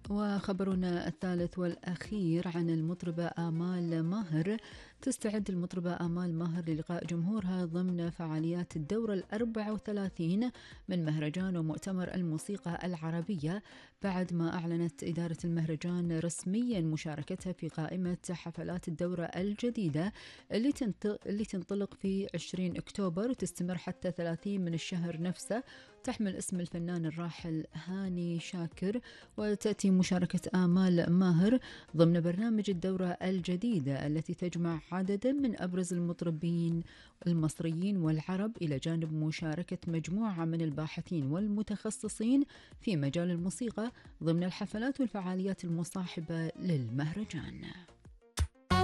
وخبرنا الثالث والأخير عن المطربة آمال ماهر. تستعد المطربة آمال ماهر للقاء جمهورها ضمن فعاليات الدورة 34 من مهرجان ومؤتمر الموسيقى العربية، بعد ما أعلنت إدارة المهرجان رسميا مشاركتها في قائمة حفلات الدورة الجديدة اللي تنطلق في 20 أكتوبر وتستمر حتى 30 من الشهر نفسه. تحمل اسم الفنان الراحل هاني شاكر، وتأتي مشاركة آمال ماهر ضمن برنامج الدورة الجديدة التي تجمع عددا من أبرز المطربين المصريين والعرب، إلى جانب مشاركة مجموعة من الباحثين والمتخصصين في مجال الموسيقى ضمن الحفلات والفعاليات المصاحبة للمهرجان.